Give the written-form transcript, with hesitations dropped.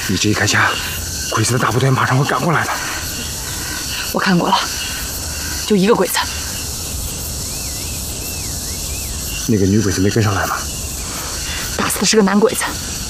你这一开枪，鬼子的大部队马上会赶过来的。 我看过了，就一个鬼子。 那个女鬼子没跟上来吗？ 打死的是个男鬼子。